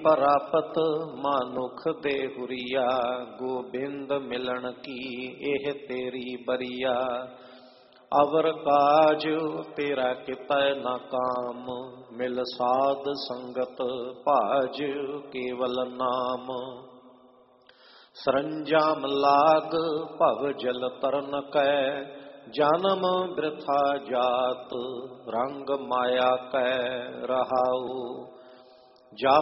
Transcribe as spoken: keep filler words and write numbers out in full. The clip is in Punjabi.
ਪ੍ਰਾਪਤ ਮਾਨੁਖ ਦੇ ਹੁਰੀਆ, ਗੋਬਿੰਦ ਮਿਲਣ ਕੀ ਇਹ ਤੇਰੀ ਬਰੀਆ। ਅਵਰ ਕਾਜ ਤੇਰਾ ਕਿਤੈ ਨਾ ਕਾਮ, ਮਿਲ ਸਾਧ ਸੰਗਤ ਭਾਜ ਕੇਵਲ ਨਾਮ। ਸਰੰਜਾਮ ਲਾਗ ਭਵ ਜਲ ਤਰਨ ਕੈ, ਜਨਮ ਬ੍ਰਿਥਾ ਜਾਤ ਰੰਗ ਮਾਇਆ ਕੈ ਰਹਾਉ। ਜਾ